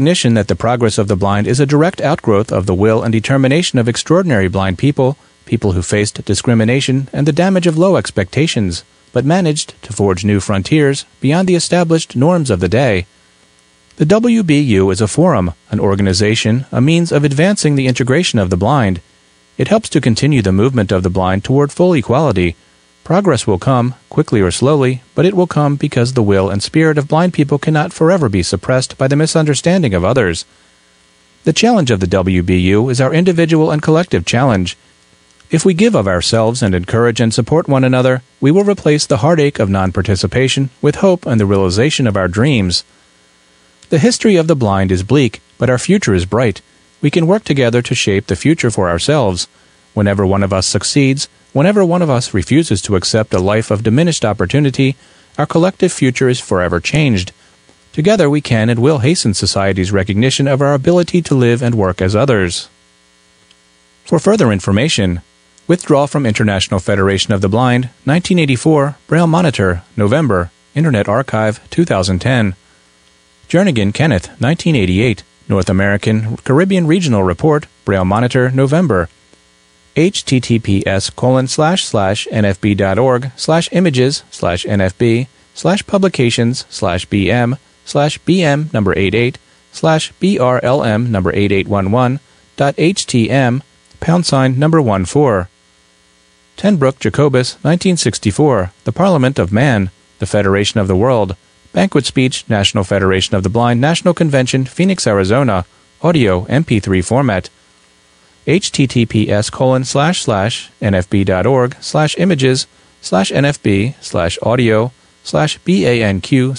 recognition that the progress of the blind is a direct outgrowth of the will and determination of extraordinary blind people who faced discrimination and the damage of low expectations, but managed to forge new frontiers beyond the established norms of the day. The WBU is a forum, an organization, a means of advancing the integration of the blind. It helps to continue the movement of the blind toward full equality. Progress will come, quickly or slowly, but it will come because the will and spirit of blind people cannot forever be suppressed by the misunderstanding of others. The challenge of the WBU is our individual and collective challenge. If we give of ourselves and encourage and support one another, we will replace the heartache of non-participation with hope and the realization of our dreams. The history of the blind is bleak, but our future is bright. We can work together to shape the future for ourselves. Whenever one of us succeeds, whenever one of us refuses to accept a life of diminished opportunity, our collective future is forever changed. Together we can and will hasten society's recognition of our ability to live and work as others. For further information, withdrawal from International Federation of the Blind, 1984, Braille Monitor, November, Internet Archive, 2010. Jernigan, Kenneth, 1988, North American Caribbean Regional Report, Braille Monitor, November. https://nfb.org/images/nfb/publications/bm number 88/brlm number 8811.htm # number 14. Ten Broeck Jacobus, 1964, The Parliament of Man, the Federation of the World, Banquet Speech, National Federation of the Blind, National Convention, Phoenix, Arizona, audio MP3 format. https://nfb.org/images/nfb/audio/banq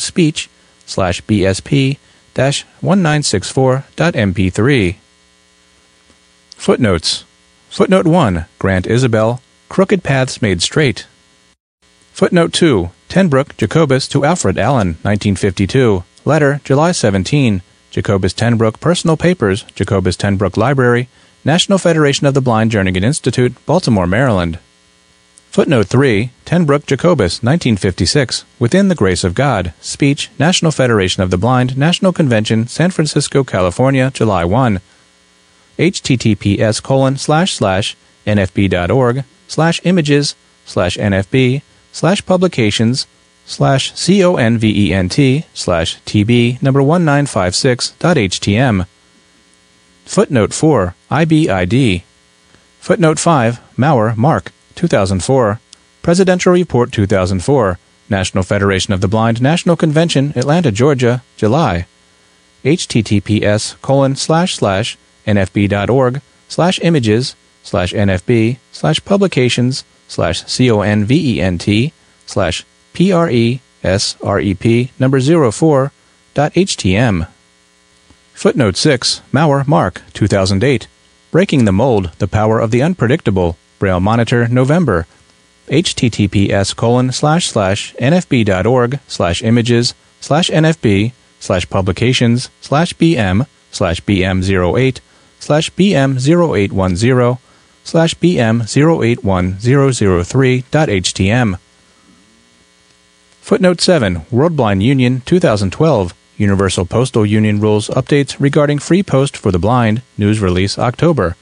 speech/bsp-1964.mp3. Footnotes. Footnote 1. Grant Isabel, Crooked Paths Made Straight. Footnote 2. Ten Broeck Jacobus to Alfred Allen, 1952. Letter, July 17. Jacobus Ten Broeck Personal Papers, Jacobus Ten Broeck Library, National Federation of the Blind Jernigan Institute, Baltimore, Maryland. Footnote 3. Ten Broeck Jacobus, 1956. Within the Grace of God. Speech, National Federation of the Blind, National Convention, San Francisco, California, July 1. https://nfb.org/images/nfb/convent/tb number 1956.htm. Footnote 4. IBID. Footnote 5. Maurer, Mark, 2004. Presidential Report 2004. National Federation of the Blind, National Convention, Atlanta, Georgia, July. https://nfb.org/images/nfb/publications/convent/presrep number 04.htm. Footnote 6. Maurer, Mark, 2008. Breaking the Mold, The Power of the Unpredictable, Braille Monitor, November. https://nfb.org/images/nfb/bm08/bm081003.htm. Footnote 7. World Blind Union, 2012. Universal Postal Union Rules Updates regarding Free Post for the Blind, News Release, October.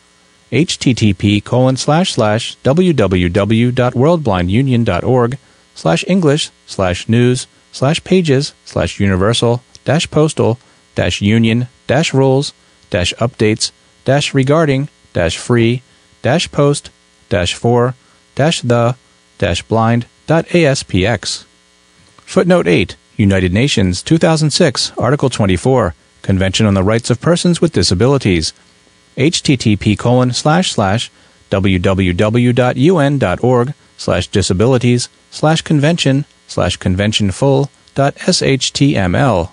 http://www.worldblindunion.org/english/news/pages/universal-postal-union-rules-updates-regarding-free-post-for--blind.aspx. Footnote 8. United Nations, 2006, Article 24, Convention on the Rights of Persons with Disabilities. http://www.un.org/disabilities/convention/conventionfull.shtml.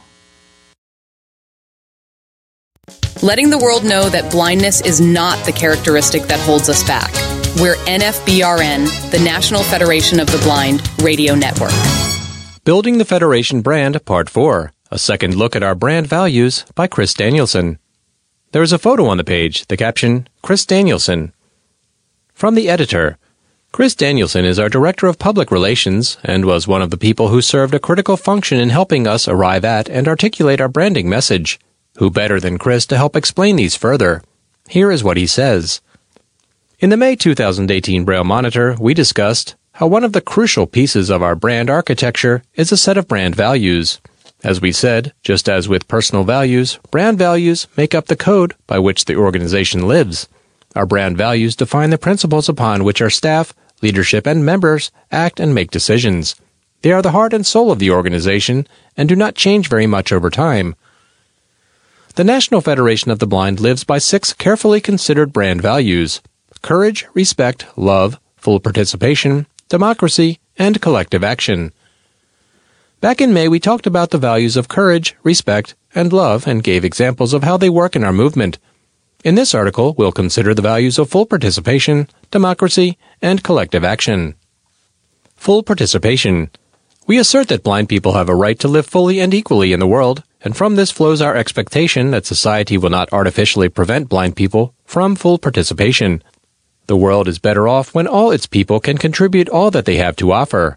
Letting the world know that blindness is not the characteristic that holds us back. We're NFBRN, the National Federation of the Blind Radio Network. Building the Federation Brand, Part 4. A second look at our brand values by Chris Danielson. There is a photo on the page, the caption, Chris Danielson. From the editor, Chris Danielson is our Director of Public Relations and was one of the people who served a critical function in helping us arrive at and articulate our branding message. Who better than Chris to help explain these further? Here is what he says. In the May 2018 Braille Monitor, we discussed how one of the crucial pieces of our brand architecture is a set of brand values. As we said, just as with personal values, brand values make up the code by which the organization lives. Our brand values define the principles upon which our staff, leadership, and members act and make decisions. They are the heart and soul of the organization and do not change very much over time. The National Federation of the Blind lives by 6 carefully considered brand values: courage, respect, love, full participation, democracy, and collective action. Back in May, we talked about the values of courage, respect, and love and gave examples of how they work in our movement. In this article, we'll consider the values of full participation, democracy, and collective action. Full participation. We assert that blind people have a right to live fully and equally in the world, and from this flows our expectation that society will not artificially prevent blind people from full participation. The world is better off when all its people can contribute all that they have to offer.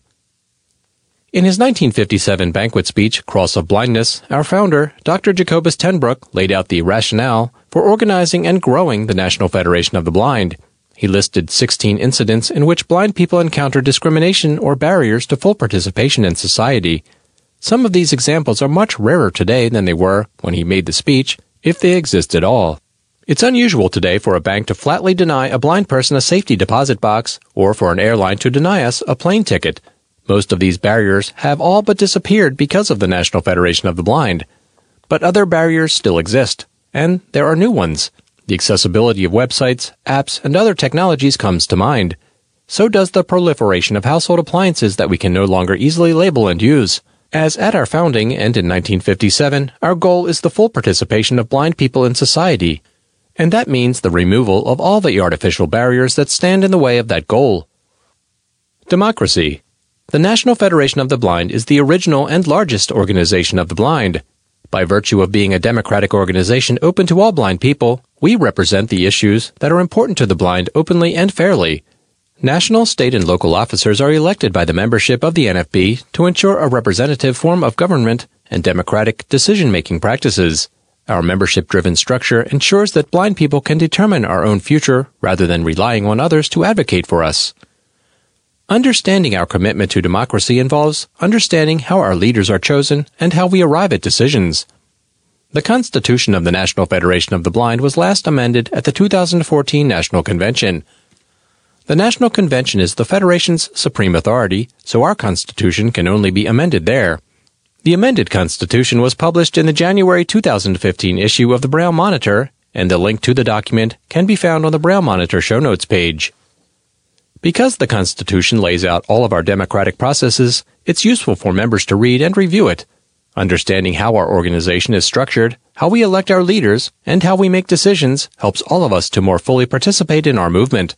In his 1957 banquet speech, Cross of Blindness, our founder, Dr. Jacobus ten Broek, laid out the rationale for organizing and growing the National Federation of the Blind. He listed 16 incidents in which blind people encounter discrimination or barriers to full participation in society. Some of these examples are much rarer today than they were when he made the speech, if they exist at all. It's unusual today for a bank to flatly deny a blind person a safety deposit box, or for an airline to deny us a plane ticket. Most of these barriers have all but disappeared because of the National Federation of the Blind. But other barriers still exist, and there are new ones. The accessibility of websites, apps, and other technologies comes to mind. So does the proliferation of household appliances that we can no longer easily label and use. As at our founding and in 1957, our goal is the full participation of blind people in society. And that means the removal of all the artificial barriers that stand in the way of that goal. Democracy. The National Federation of the Blind is the original and largest organization of the blind. By virtue of being a democratic organization open to all blind people, we represent the issues that are important to the blind openly and fairly. National, state, and local officers are elected by the membership of the NFB to ensure a representative form of government and democratic decision-making practices. Our membership-driven structure ensures that blind people can determine our own future rather than relying on others to advocate for us. Understanding our commitment to democracy involves understanding how our leaders are chosen and how we arrive at decisions. The Constitution of the National Federation of the Blind was last amended at the 2014 National Convention. The National Convention is the Federation's supreme authority, so our Constitution can only be amended there. The amended Constitution was published in the January 2015 issue of the Braille Monitor, and the link to the document can be found on the Braille Monitor show notes page. Because the Constitution lays out all of our democratic processes, it's useful for members to read and review it. Understanding how our organization is structured, how we elect our leaders, and how we make decisions helps all of us to more fully participate in our movement.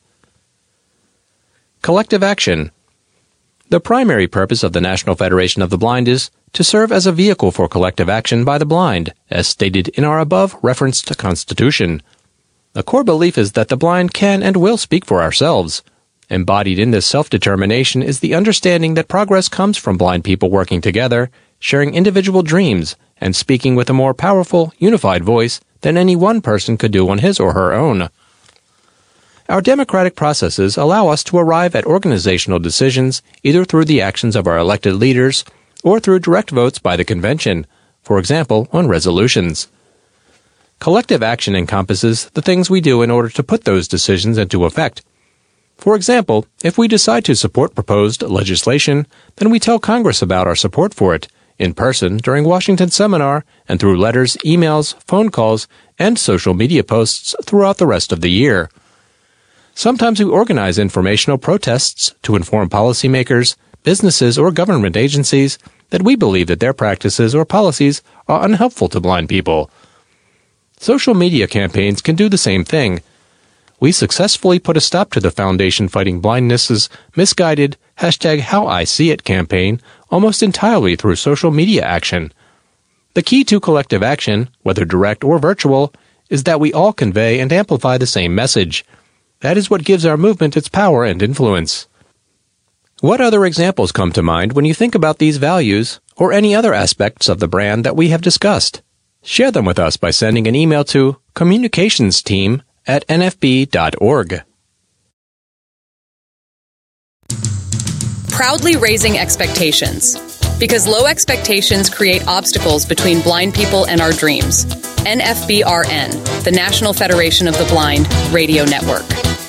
Collective action. The primary purpose of the National Federation of the Blind is to serve as a vehicle for collective action by the blind, as stated in our above-referenced Constitution. A core belief is that the blind can and will speak for ourselves. Embodied in this self-determination is the understanding that progress comes from blind people working together, sharing individual dreams, and speaking with a more powerful, unified voice than any one person could do on his or her own. Our democratic processes allow us to arrive at organizational decisions either through the actions of our elected leaders or through direct votes by the convention, for example, on resolutions. Collective action encompasses the things we do in order to put those decisions into effect. For example, if we decide to support proposed legislation, then we tell Congress about our support for it, in person during Washington Seminar, and through letters, emails, phone calls, and social media posts throughout the rest of the year. Sometimes we organize informational protests to inform policymakers, businesses, or government agencies that we believe that their practices or policies are unhelpful to blind people. Social media campaigns can do the same thing. We successfully put a stop to the Foundation Fighting Blindness's misguided #HowISeeIt campaign almost entirely through social media action. The key to collective action, whether direct or virtual, is that we all convey and amplify the same message. That is what gives our movement its power and influence. What other examples come to mind when you think about these values or any other aspects of the brand that we have discussed? Share them with us by sending an email to communicationsteam@nfb.org. Proudly raising expectations. Because low expectations create obstacles between blind people and our dreams. NFBRN, the National Federation of the Blind Radio Network.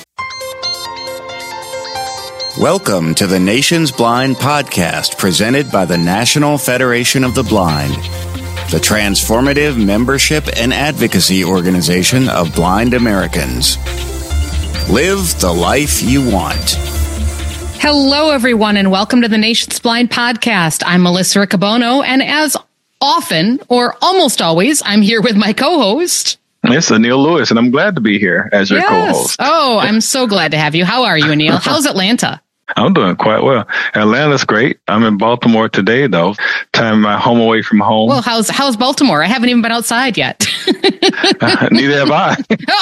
Welcome to the Nation's Blind Podcast, presented by the National Federation of the Blind, the transformative membership and advocacy organization of blind Americans. Live the life you want. Hello, everyone, and welcome to the Nation's Blind Podcast. I'm Melissa Riccobono, and as often, or almost always, I'm here with my co-host. It's Anil Lewis, and I'm glad to be here as your co-host. Oh, I'm so glad to have you. How are you, Anil? How's Atlanta? I'm doing quite well. Atlanta's great. I'm in Baltimore today, though. Time my home away from home. Well, how's Baltimore? I haven't even been outside yet. Neither have I.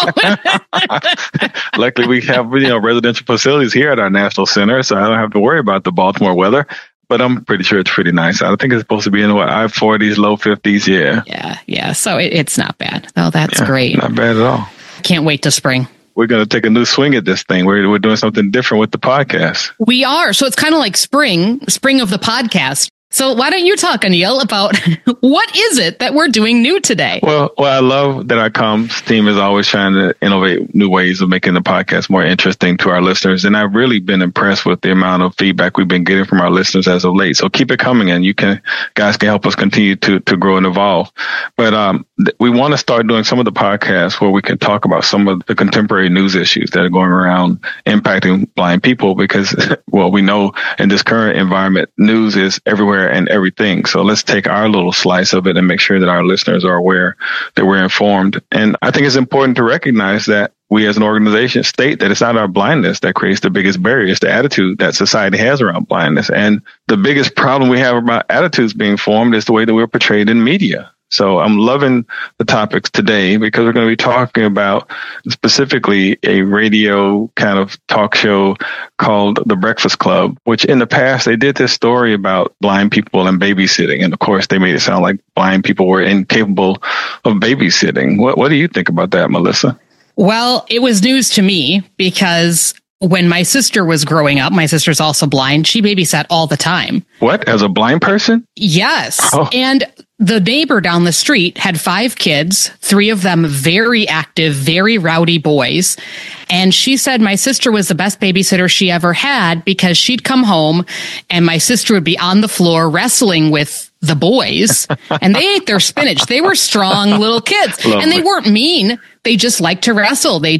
Luckily, we have residential facilities here at our national center, so I don't have to worry about the Baltimore weather. But I'm pretty sure it's pretty nice. I think it's supposed to be in high 40s, low 50s. Yeah. So it's not bad. Oh, that's great. Not bad at all. Can't wait to spring. We're going to take a new swing at this thing. We're doing something different with the podcast. We are. So it's kind of like spring of the podcast. So why don't you talk, Anil, about what is it that we're doing new today? Well, I love that our comms team is always trying to innovate new ways of making the podcast more interesting to our listeners. And I've really been impressed with the amount of feedback we've been getting from our listeners as of late. So keep it coming, and guys can help us continue to grow and evolve. But we want to start doing some of the podcasts where we can talk about some of the contemporary news issues that are going around impacting blind people, because, well, we know in this current environment, news is everywhere and everything. So let's take our little slice of it and make sure that our listeners are aware that we're informed. And I think it's important to recognize that we as an organization state that it's not our blindness that creates the biggest barrier. It's the attitude that society has around blindness. And the biggest problem we have about attitudes being formed is the way that we're portrayed in media. So I'm loving the topics today because we're going to be talking about specifically a radio kind of talk show called The Breakfast Club, which in the past they did this story about blind people and babysitting. And of course, they made it sound like blind people were incapable of babysitting. What do you think about that, Melissa? Well, it was news to me because when my sister was growing up, my sister's also blind. She babysat all the time. What? As a blind person? Yes. Oh. And the neighbor down the street had 5 kids, 3 of them very active, very rowdy boys. And she said my sister was the best babysitter she ever had because she'd come home and my sister would be on the floor wrestling with the boys and they ate their spinach. They were strong little kids. Lovely. And they weren't mean. They just liked to wrestle. They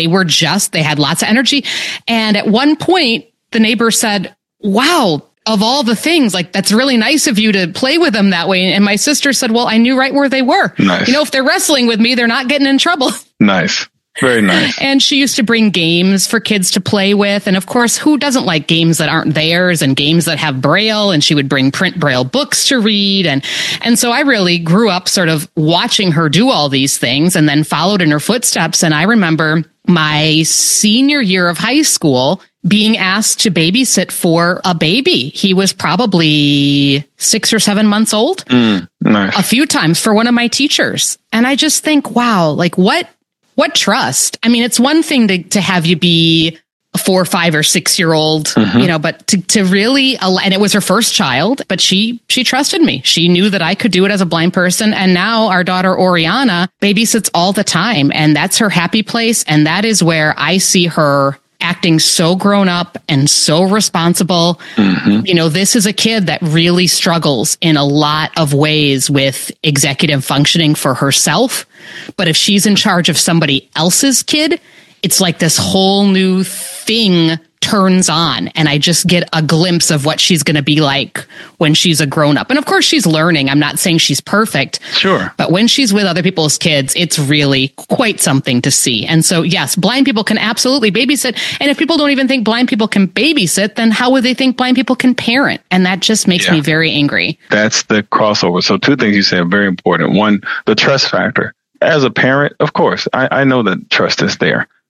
had lots of energy. And at one point, the neighbor said, wow, of all the things, like, that's really nice of you to play with them that way. And my sister said, well, I knew right where they were. Nice. If they're wrestling with me, they're not getting in trouble. Nice. Very nice. And she used to bring games for kids to play with. And of course, who doesn't like games that aren't theirs and games that have Braille? And she would bring print Braille books to read. And so I really grew up sort of watching her do all these things and then followed in her footsteps. And I remember my senior year of high school being asked to babysit for a baby. He was probably 6 or 7 months old. Nice. A few times for one of my teachers. And I just think, wow, like what trust? I mean, it's one thing to have you be a 4, 5, or 6 year old, but to really, and it was her first child, but she trusted me. She knew that I could do it as a blind person. And now our daughter, Oriana, babysits all the time. And that's her happy place. And that is where I see her acting so grown up and so responsible. This is a kid that really struggles in a lot of ways with executive functioning for herself. But if she's in charge of somebody else's kid, it's like this whole new thing turns on. And I just get a glimpse of what she's going to be like when she's a grown up. And of course, she's learning. I'm not saying she's perfect. Sure. But when she's with other people's kids, it's really quite something to see. And so, yes, blind people can absolutely babysit. And if people don't even think blind people can babysit, then how would they think blind people can parent? And that just makes me very angry. That's the crossover. So 2 things you said are very important. One, the trust factor. As a parent, of course, I know that trust is there.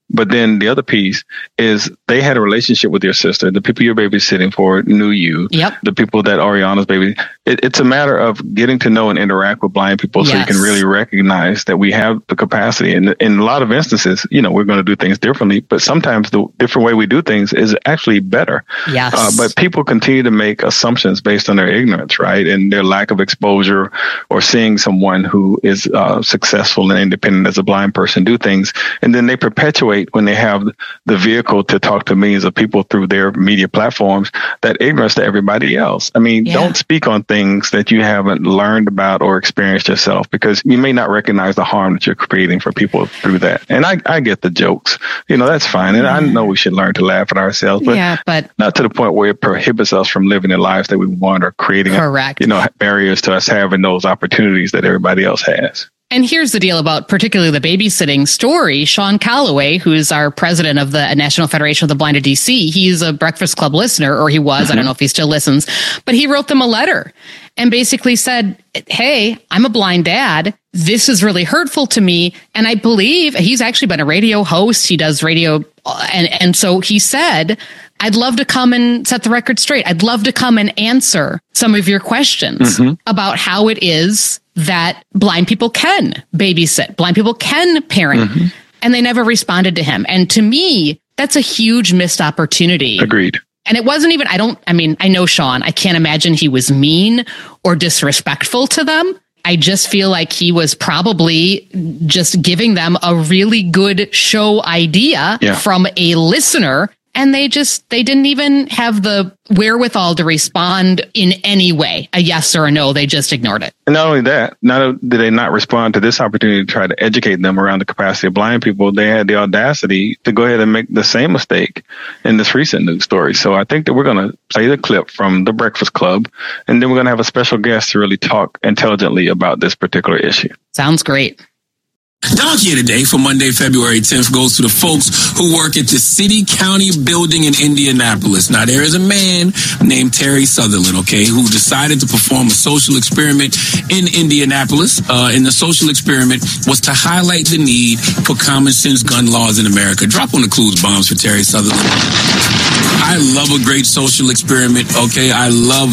But then the other piece is they had a relationship with your sister. The people you're babysitting for knew you. Yep. The people that Ariana's baby. It's a matter of getting to know and interact with blind people so you can really recognize that we have the capacity. And in a lot of instances, we're going to do things differently, but sometimes the different way we do things is actually better. Yes. But people continue to make assumptions based on their ignorance, right? And their lack of exposure or seeing someone who is successful and independent as a blind person do things. And then they perpetuate when they have the vehicle to talk to millions of people through their media platforms, that ignorance to everybody else. I mean, don't speak on things that you haven't learned about or experienced yourself, because you may not recognize the harm that you're creating for people through that. And I get the jokes, that's fine. And I know we should learn to laugh at ourselves, but not to the point where it prohibits us from living the lives that we want or creating, barriers to us having those opportunities that everybody else has. And here's the deal about particularly the babysitting story. Sean Calloway, who's our president of the National Federation of the Blind of DC, he's a Breakfast Club listener, or he was. I don't know if he still listens, but he wrote them a letter and basically said, hey, I'm a blind dad. This is really hurtful to me. And I believe he's actually been a radio host. He does radio. And so he said, I'd love to come and set the record straight. I'd love to come and answer some of your questions about how it is that blind people can babysit, blind people can parent, and they never responded to him. And to me, that's a huge missed opportunity. Agreed. And it wasn't even, I know Sean, I can't imagine he was mean or disrespectful to them. I just feel like he was probably just giving them a really good show idea from a listener. And they didn't even have the wherewithal to respond in any way, a yes or a no. They just ignored it. And not only that, not only did they not respond to this opportunity to try to educate them around the capacity of blind people, they had the audacity to go ahead and make the same mistake in this recent news story. So I think that we're going to play the clip from the Breakfast Club, and then we're going to have a special guest to really talk intelligently about this particular issue. Sounds great. Donkey of the Day for Monday, February 10th goes to the folks who work at the City County building in Indianapolis. Now, there is a man named Terry Sutherland, who decided to perform a social experiment in Indianapolis. And the social experiment was to highlight the need for common sense gun laws in America. Drop on the clues bombs for Terry Sutherland. I love a great social experiment, I love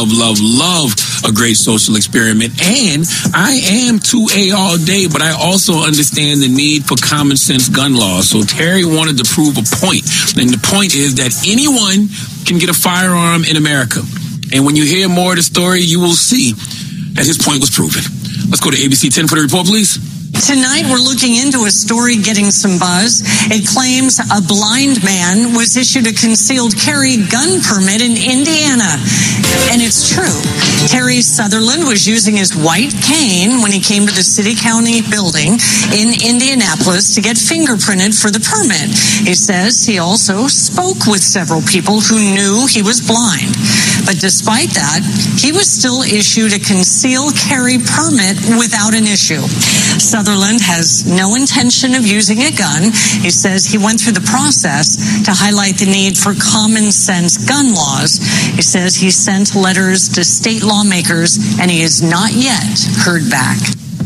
a great social experiment. And I am 2A all day, but I also understand the need for common sense gun laws. So Terry wanted to prove a point. And the point is that anyone can get a firearm in America. And when you hear more of the story, you will see that his point was proven. Let's go to ABC 10 for the report, please. Tonight, we're looking into a story getting some buzz. It claims a blind man was issued a concealed carry gun permit in Indiana. And it's true. Terry Sutherland was using his white cane when he came to the City County building in Indianapolis to get fingerprinted for the permit. He says he also spoke with several people who knew he was blind. But despite that, he was still issued a concealed carry permit without an issue. Sutherland has no intention of using a gun. He says he went through the process to highlight the need for common sense gun laws. He says he sent letters to state lawmakers and he has not yet heard back.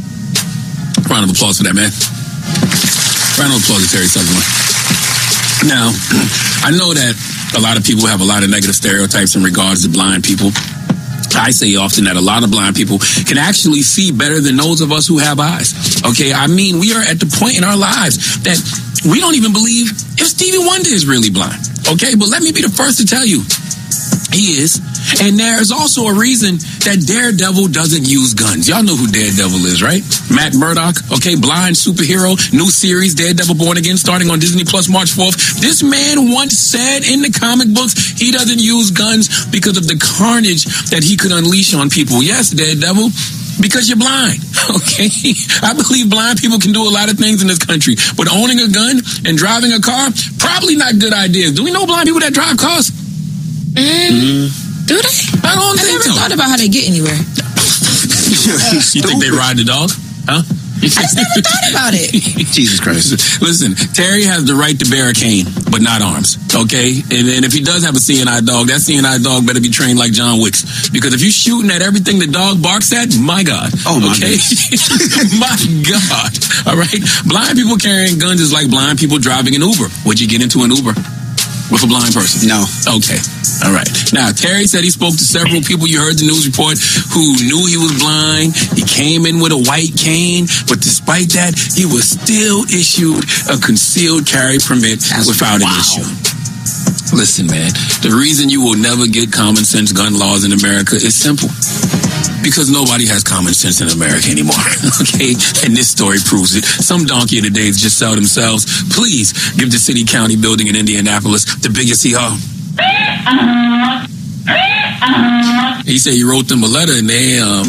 Round of applause for that, man. Round of applause to Terry Sutherland. Now, I know that a lot of people have a lot of negative stereotypes in regards to blind people. I say often that a lot of blind people can actually see better than those of us who have eyes. I mean, we are at the point in our lives that we don't even believe if Stevie Wonder is really blind. But let me be the first to tell you, he is. And there's also a reason that Daredevil doesn't use guns. Y'all know who Daredevil is, right? Matt Murdock, blind superhero, new series, Daredevil Born Again, starting on Disney Plus March 4th. This man once said in the comic books he doesn't use guns because of the carnage that he could unleash on people. Yes, Daredevil, because you're blind, I believe blind people can do a lot of things in this country, but owning a gun and driving a car, probably not good ideas. Do we know blind people that drive cars? Do they? I never thought about how they get anywhere. You think they ride the dog? Huh? I just never thought about it. Jesus Christ. Listen, Terry has the right to bear a cane, but not arms. And if he does have a CNI dog, that CNI dog better be trained like John Wick's. Because if you're shooting at everything the dog barks at, my God. Oh, my God. My God. All right? Blind people carrying guns is like blind people driving an Uber. Would you get into an Uber with a blind person? No. Okay. All right. Now, Terry said he spoke to several people, you heard the news report, who knew he was blind. He came in with a white cane, but despite that, he was still issued a concealed carry permit without an issue. Listen, man, the reason you will never get common sense gun laws in America is simple. Because nobody has common sense in America anymore, okay? And this story proves it. Some donkey of the days just sell themselves. Please give the city-county building in Indianapolis the biggest hee-haw. He said he wrote them a letter and they, No.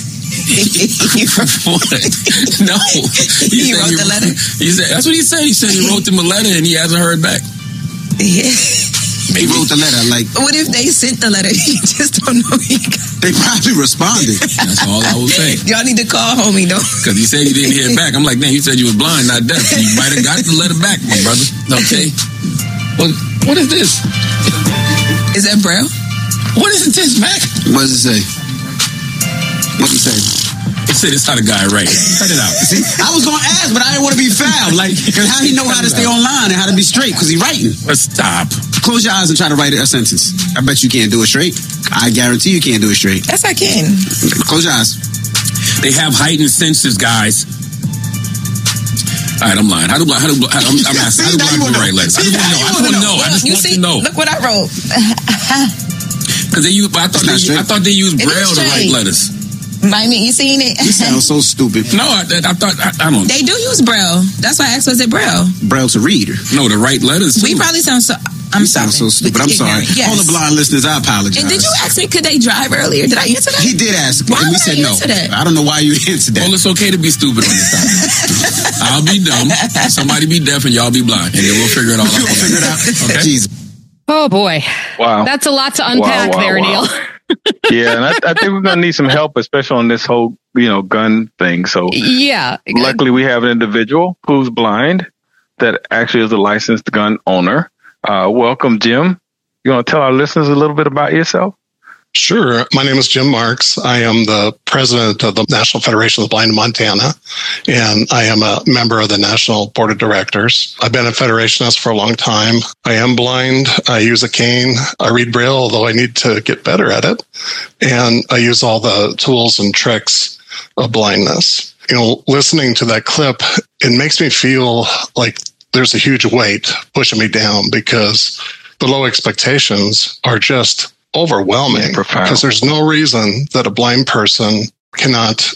He wrote the letter? He said, that's what he said. He said he wrote them a letter and he hasn't heard back. Yeah. Maybe. He wrote the letter, like... What if they sent the letter? He just don't know he got it. They probably responded. That's all I was saying. Y'all need to call homie, though. Because he said he didn't hear back. I'm like, man, you said you were blind, not deaf. You might have got the letter back, my brother. Okay. Well, what is this? Is that Braille? What is this, Mac? What does it say? What does it say? It said it's how the guy writes. Cut it out. See, I was going to ask, but I didn't want to be foul. Like, because how he know how to stay online and how to be straight? Because he writing. Stop. Close your eyes and try to write a sentence. I bet you can't do it straight. I guarantee you can't do it straight. Yes, I can. Close your eyes. They have heightened senses, guys. All right, I'm lying. I'm asking. How do blind people write letters? I just want to know. I just want to know. Look what I wrote. Because I thought they used Braille to write letters. I mean, you seen it? You sound so stupid. No, I thought I don't. They do use Braille. That's why I asked, was it Braille? Braille to read. No, to write letters. We probably sound so. I'm sorry. So stupid. I'm sorry. Yes. All the blind listeners, I apologize. And did you ask me, could they drive earlier? Did I answer that? He did ask. Why and we would said I no. answer that? I don't know why you answered that. Well, it's okay to be stupid on this topic. I'll be dumb. Somebody be deaf and y'all be blind. And then we'll figure it all out. We'll figure it out. Okay? Jesus. Oh, boy. Wow. That's a lot to unpack there, Neil. Yeah, and I think we're going to need some help, especially on this whole, gun thing. So yeah, luckily we have an individual who's blind that actually is a licensed gun owner. Welcome, Jim. You want to tell our listeners a little bit about yourself? Sure. My name is Jim Marks. I am the president of the National Federation of the Blind in Montana, and I am a member of the National Board of Directors. I've been a federationist for a long time. I am blind. I use a cane. I read Braille, although I need to get better at it. And I use all the tools and tricks of blindness. Listening to that clip, it makes me feel like there's a huge weight pushing me down because the low expectations are just overwhelming, because there's no reason that a blind person cannot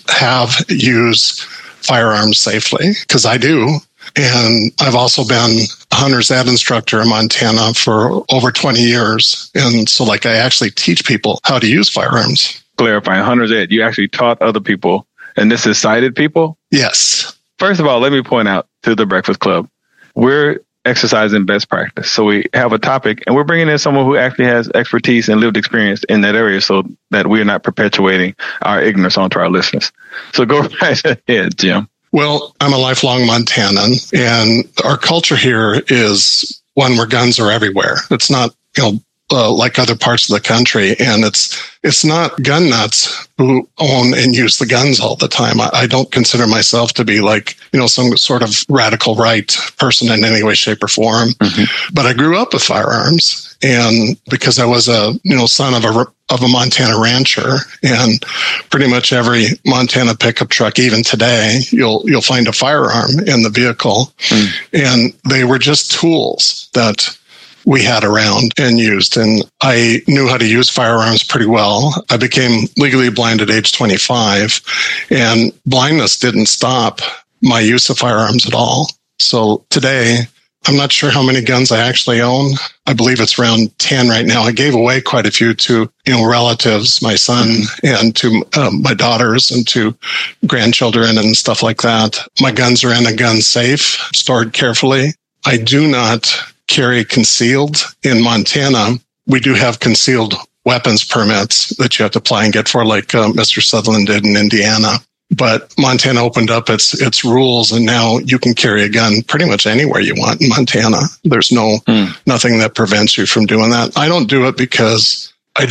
use firearms safely, because I do. And I've also been a hunter's ed instructor in Montana for over 20 years. And so I actually teach people how to use firearms. Clarifying, hunter's ed, you actually taught other people, and this is sighted people? Yes. First of all, let me point out to the Breakfast Club, we're exercising best practice. So we have a topic and we're bringing in someone who actually has expertise and lived experience in that area so that we're not perpetuating our ignorance onto our listeners. So go right ahead, Jim. Well, I'm a lifelong Montanan, and our culture here is one where guns are everywhere. It's not, like other parts of the country. And it's not gun nuts who own and use the guns all the time. I don't consider myself to be some sort of radical right person in any way, shape, or form. Mm-hmm. But I grew up with firearms, and because I was a son of a Montana rancher, and pretty much every Montana pickup truck, even today, you'll find a firearm in the vehicle. And they were just tools that we had around and used. And I knew how to use firearms pretty well. I became legally blind at age 25, and blindness didn't stop my use of firearms at all. So today, I'm not sure how many guns I actually own. I believe it's around 10 right now. I gave away quite a few to, relatives, my son, and to my daughters, and to grandchildren and stuff like that. My guns are in a gun safe, stored carefully. I do not carry concealed in Montana. We do have concealed weapons permits that you have to apply and get for, like Mr. Sutherland did in Indiana. But Montana opened up its rules, and now you can carry a gun pretty much anywhere you want in Montana. There's nothing that prevents you from doing that. I don't do it because I don't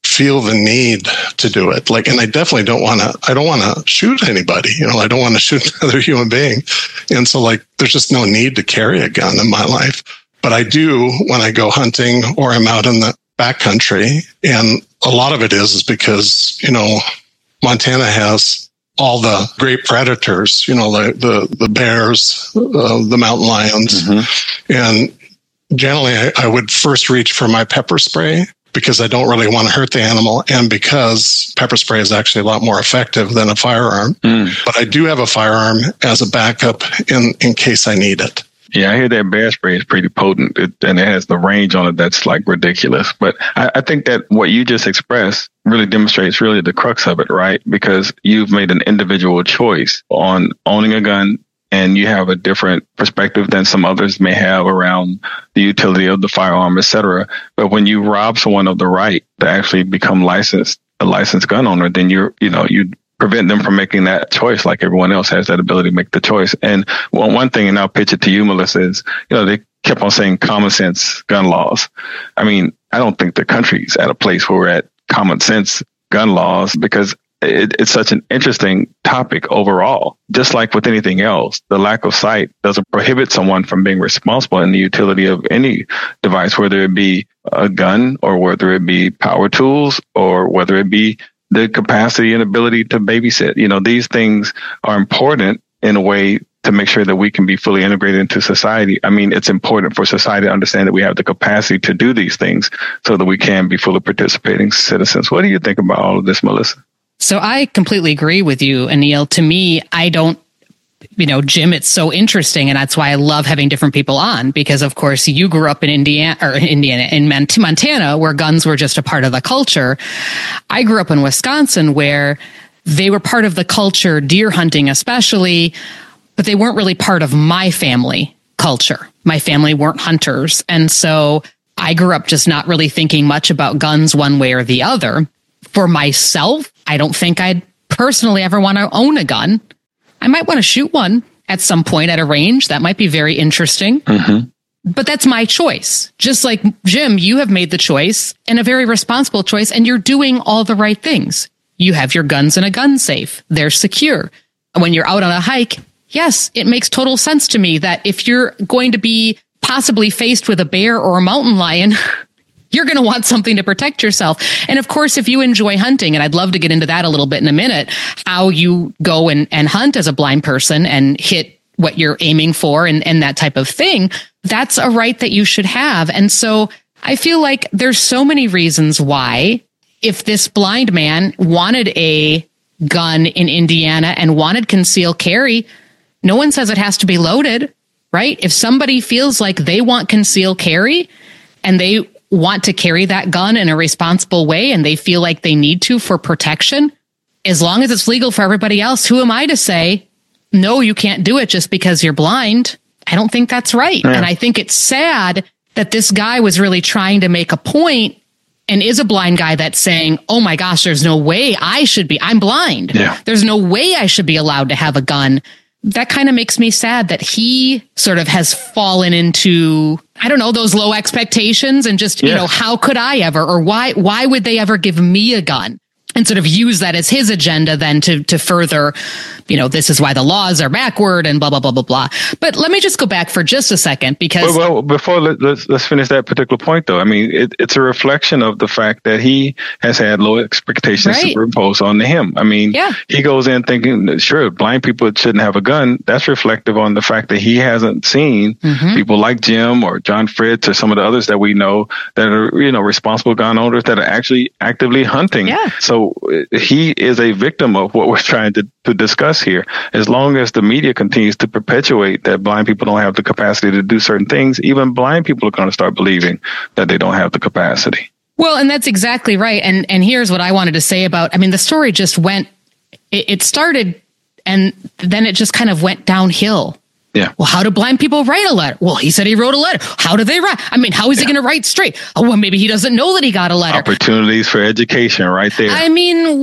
feel the need to do it. Like, and I definitely don't want to shoot anybody. I don't want to shoot another human being. And so like, there's just no need to carry a gun in my life. But I do when I go hunting or I'm out in the backcountry. And a lot of it is because, Montana has all the great predators, like the bears, the mountain lions. And generally I would first reach for my pepper spray because I don't really want to hurt the animal, and because pepper spray is actually a lot more effective than a firearm. But I do have a firearm as a backup in case I need it. Yeah, I hear that bear spray is pretty potent, and it has the range on it that's like ridiculous. But I think that what you just expressed really demonstrates really the crux of it, right? Because you've made an individual choice on owning a gun, and you have a different perspective than some others may have around the utility of the firearm, et cetera. But when you rob someone of the right to actually become a licensed gun owner, then you prevent them from making that choice like everyone else has that ability to make the choice. And one thing, and I'll pitch it to you, Melissa, is, they kept on saying common sense gun laws. I mean, I don't think the country's at a place where we're at common sense gun laws, because it's such an interesting topic overall. Just like with anything else, the lack of sight doesn't prohibit someone from being responsible in the utility of any device, whether it be a gun or whether it be power tools or whether it be the capacity and ability to babysit. These things are important in a way to make sure that we can be fully integrated into society. I mean, it's important for society to understand that we have the capacity to do these things so that we can be fully participating citizens. What do you think about all of this, Melissa? So I completely agree with you, Anil. To me, I don't, Jim, it's so interesting. And that's why I love having different people on, because of course you grew up in Montana, where guns were just a part of the culture. I grew up in Wisconsin, where they were part of the culture, deer hunting especially, but they weren't really part of my family culture. My family weren't hunters. And so I grew up just not really thinking much about guns one way or the other. For myself, I don't think I'd personally ever want to own a gun. I might want to shoot one at some point at a range. That might be very interesting. But that's my choice. Just like Jim, you have made the choice, and a very responsible choice, and you're doing all the right things. You have your guns in a gun safe. They're secure. When you're out on a hike, yes, it makes total sense to me that if you're going to be possibly faced with a bear or a mountain lion, you're going to want something to protect yourself. And of course, if you enjoy hunting, and I'd love to get into that a little bit in a minute, how you go and hunt as a blind person and hit what you're aiming for and that type of thing, that's a right that you should have. And so I feel like there's so many reasons why, if this blind man wanted a gun in Indiana and wanted concealed carry, no one says it has to be loaded, right? If somebody feels like they want concealed carry and they want to carry that gun in a responsible way and they feel like they need to for protection, as long as it's legal for everybody else, who am I to say, no, you can't do it just because you're blind? I don't think that's right. Yeah. And I think it's sad that this guy was really trying to make a point and is a blind guy that's saying, oh my gosh, there's no way I'm blind. Yeah. There's no way I should be allowed to have a gun. That kind of makes me sad that he sort of has fallen into, I don't know, those low expectations and just, how could I ever, or why would they ever give me a gun? And sort of use that as his agenda then to further, this is why the laws are backward and blah, blah, blah, blah, blah. But let me just go back for just a second because... Well, before let's finish that particular point though. I mean, it's a reflection of the fact that he has had low expectations superimposed onto him. I mean, he goes in thinking, sure, blind people shouldn't have a gun. That's reflective on the fact that he hasn't seen people like Jim or John Fritz or some of the others that we know that are, responsible gun owners that are actually actively hunting. Yeah. So he is a victim of what we're trying to discuss here. As long as the media continues to perpetuate that blind people don't have the capacity to do certain things, even blind people are going to start believing that they don't have the capacity. Well, and that's exactly right. And here's what I wanted to say about, the story just went, it started and then it just kind of went downhill. Yeah. Well, how do blind people write a letter? Well, he said he wrote a letter. How do they write? I mean, how is he going to write straight? Oh, well, maybe he doesn't know that he got a letter. Opportunities for education right there. I mean,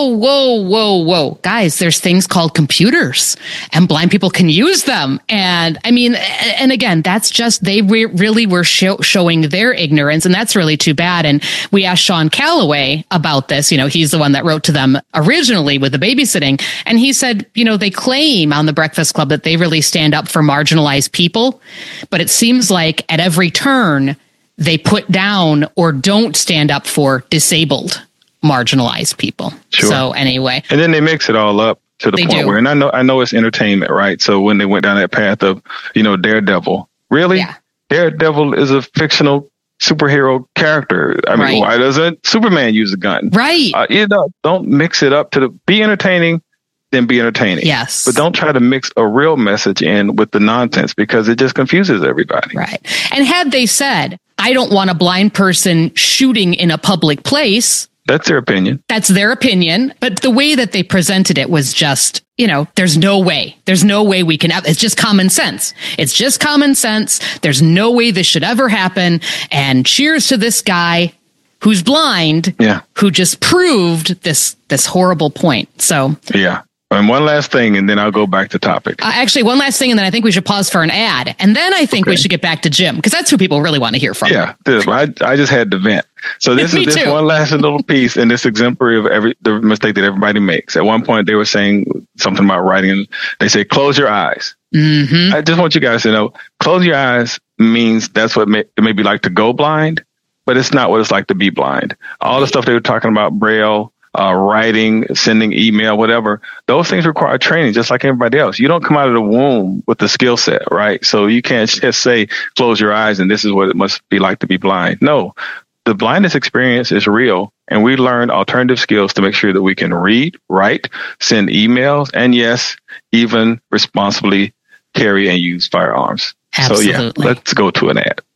whoa. Guys, there's things called computers and blind people can use them. And I mean, and again, that's just, they really were showing their ignorance. And that's really too bad. And we asked Sean Calloway about this. You know, he's the one that wrote to them originally with the babysitting. And he said, you know, they claim on the Breakfast Club that they really stand up for marginalized people, but it seems like at every turn they put down or don't stand up for disabled, marginalized people. Sure. So anyway, and then they mix it all up to the point where, and I know it's entertainment, right? So when they went down that path of, you know, Daredevil, really, yeah. Daredevil is a fictional superhero character. I mean, why doesn't Superman use a gun? Right. You know, don't mix it up to be entertaining. Then be entertaining. Yes. But don't try to mix a real message in with the nonsense because it just confuses everybody. Right. And had they said, I don't want a blind person shooting in a public place. That's their opinion. That's their opinion. But the way that they presented it was just, you know, there's no way we can have, it's just common sense. It's just common sense. There's no way this should ever happen. And cheers to this guy who's blind, who just proved this horrible point. So, yeah. And one last thing, and then I'll go back to topic. Actually, one last thing, and then I think we should pause for an ad. And then I think we should get back to Jim, because that's who people really want to hear from. Yeah, I just had to vent. So this is just one last little piece, and this exemplary of the mistake that everybody makes. At one point, they were saying something about writing. They say, close your eyes. Mm-hmm. I just want you guys to know, close your eyes means that's what it may be like to go blind, but it's not what it's like to be blind. All the stuff they were talking about, Braille, writing, sending email, whatever, those things require training just like everybody else. You don't come out of the womb with the skill set, right? So you can't just say, close your eyes and this is what it must be like to be blind. No, the blindness experience is real. And we learned alternative skills to make sure that we can read, write, send emails, and yes, even responsibly carry and use firearms. Absolutely. So yeah, let's go to an ad.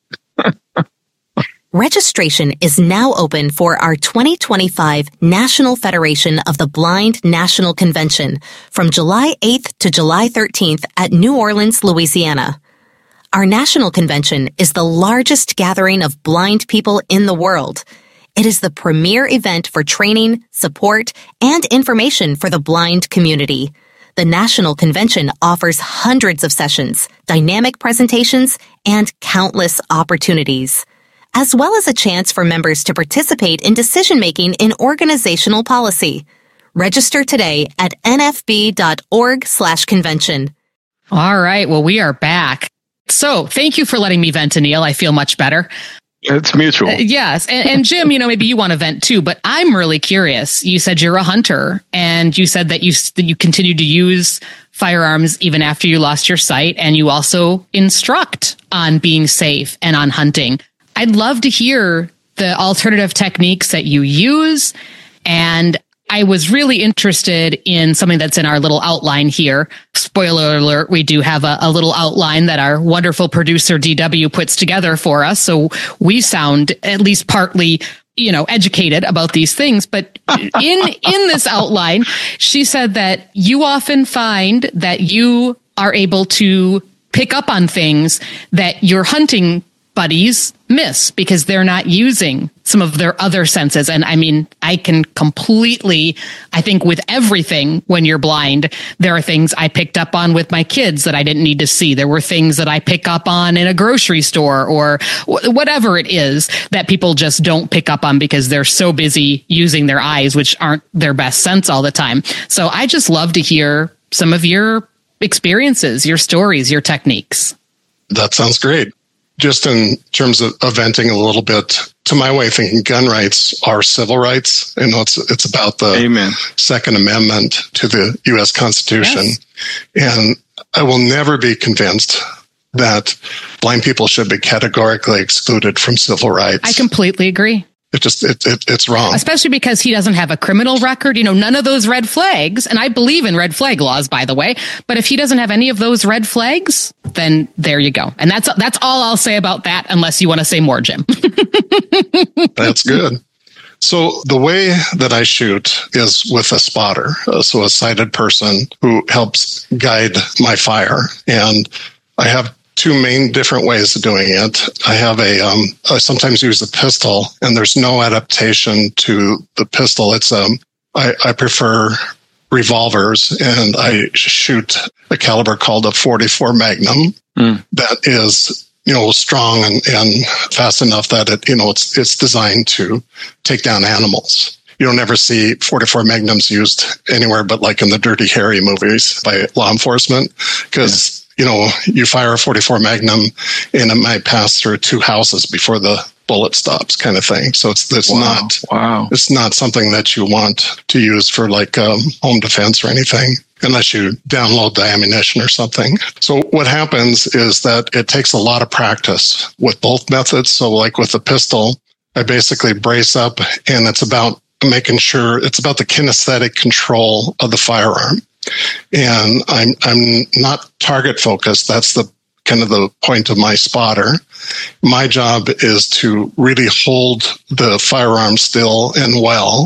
Registration is now open for our 2025 National Federation of the Blind National Convention from July 8th to July 13th at New Orleans, Louisiana. Our national convention is the largest gathering of blind people in the world. It is the premier event for training, support, and information for the blind community. The national convention offers hundreds of sessions, dynamic presentations, and countless opportunities, as well as a chance for members to participate in decision-making in organizational policy. Register today at nfb.org/convention. All right. Well, we are back. So thank you for letting me vent, Anil. I feel much better. It's mutual. Yes. And Jim, you know, maybe you want to vent too, but I'm really curious. You said you're a hunter and you said that you continue to use firearms even after you lost your sight, and you also instruct on being safe and on hunting. I'd love to hear the alternative techniques that you use. And I was really interested in something that's in our little outline here. Spoiler alert, we do have a little outline that our wonderful producer DW puts together for us. So we sound at least partly, you know, educated about these things. But in this outline, she said that you often find that you are able to pick up on things that your hunting buddies miss because they're not using some of their other senses. And I mean, I can completely, I think with everything when you're blind, there are things I picked up on with my kids that I didn't need to see. There were things that I pick up on in a grocery store or whatever it is that people just don't pick up on because they're so busy using their eyes, which aren't their best sense all the time. So I just love to hear some of your experiences, your stories, your techniques. That sounds great. Just in terms of venting a little bit, to my way of thinking, gun rights are civil rights. You know, it's about the Second Amendment to the U.S. Constitution. Yes. And I will never be convinced that blind people should be categorically excluded from civil rights. I completely agree. It's wrong. Especially because he doesn't have a criminal record, you know, none of those red flags. And I believe in red flag laws, by the way. But if he doesn't have any of those red flags, then there you go. And that's all I'll say about that, unless you want to say more, Jim. That's good. So the way that I shoot is with a spotter, so a sighted person who helps guide my fire. And I have two main different ways of doing it. I have I sometimes use a pistol, and there's no adaptation to the pistol. It's I prefer revolvers, and I shoot a caliber called a .44 Magnum that is strong and fast enough that it's designed to take down animals. You don't ever see .44 Magnums used anywhere but like in the Dirty Harry movies by law enforcement, because you fire a .44 Magnum and it might pass through two houses before the bullet stops, kind of thing. So it's it's not something that you want to use for like home defense or anything, unless you download the ammunition or something. So what happens is that it takes a lot of practice with both methods. So like with the pistol, I basically brace up, and it's about making sure it's about the kinesthetic control of the firearm. And I'm not target focused. That's the kind of the point of my spotter. My job is to really hold the firearm still and well.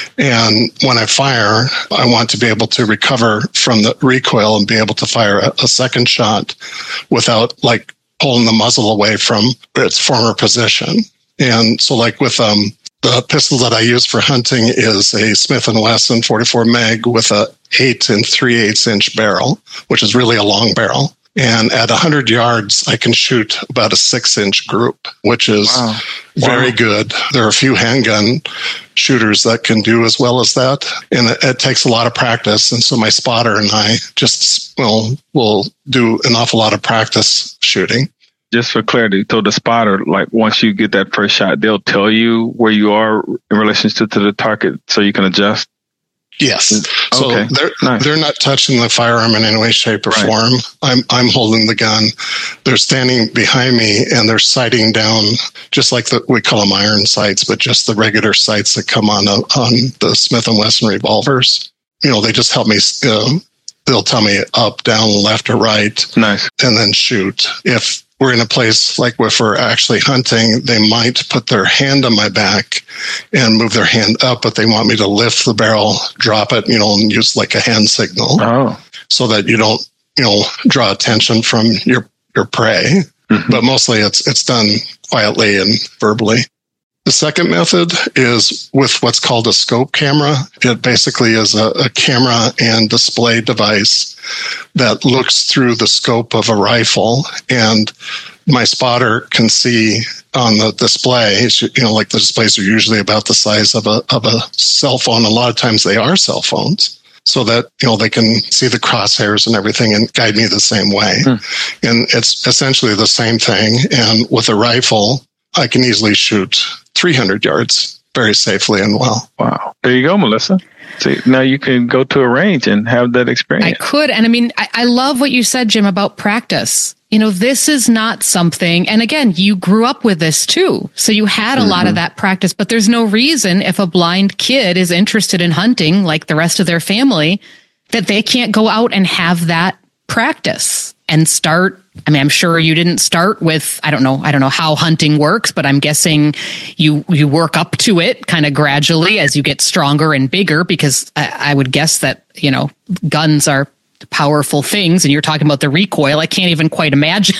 And when I fire, I want to be able to recover from the recoil and be able to fire a second shot without like pulling the muzzle away from its former position. And so like with the pistol that I use for hunting is a Smith & Wesson .44 Mag with a 8 3/8 inch barrel, which is really a long barrel. And at 100 yards, I can shoot about a 6-inch group, which is very good. There are a few handgun shooters that can do as well as that. And it takes a lot of practice. And so my spotter and I just will do an awful lot of practice shooting. Just for clarity, so the spotter, like once you get that first shot, they'll tell you where you are in relation to the target so you can adjust? Yes. So they're not touching the firearm in any way, shape, or form. I'm holding the gun. They're standing behind me, and they're sighting down, just like we call them iron sights, but just the regular sights that come on the Smith & Wesson revolvers. They just help me. They'll tell me up, down, left, or right. Nice. And then shoot. If we're in a place like if we're actually hunting, they might put their hand on my back and move their hand up, but they want me to lift the barrel, drop it, and use like a hand signal so that you don't, draw attention from your prey. Mm-hmm. But mostly it's done quietly and verbally. The second method is with what's called a scope camera. It basically is a camera and display device that looks through the scope of a rifle, and my spotter can see on the display, like the displays are usually about the size of a cell phone. A lot of times they are cell phones, so that, they can see the crosshairs and everything and guide me the same way. And it's essentially the same thing. And with a rifle, I can easily shoot 300 yards very safely and well. Wow. There you go, Melissa. See, now you can go to a range and have that experience. I could. And I mean, I love what you said, Jim, about practice. This is not something, and again, you grew up with this too. So you had a lot of that practice, but there's no reason if a blind kid is interested in hunting like the rest of their family, that they can't go out and have that practice and start. I mean, I'm sure you didn't start with, I don't know how hunting works, but I'm guessing you work up to it kind of gradually as you get stronger and bigger, because I would guess that, guns are powerful things, and you're talking about the recoil. I can't even quite imagine